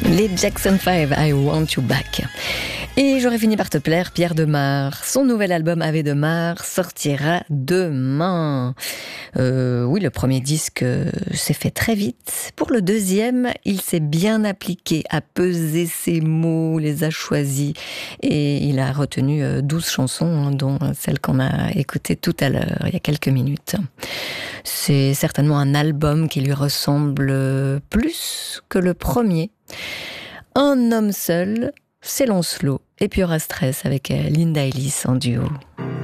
Les Jackson 5, I Want You Back. Et j'aurais fini par te plaire, Pierre Demar. Son nouvel album Ave de Mar sortira demain. Oui, le premier disque s'est fait très vite. Pour le deuxième, il s'est bien appliqué à peser ses mots, les a choisis. Et il a retenu 12 chansons, dont celle qu'on a écoutée tout à l'heure, il y a quelques minutes. C'est certainement un album qui lui ressemble plus que le premier. Un homme seul, c'est Lancelot. Et puis il y aura Stress avec Linda Ellis en duo.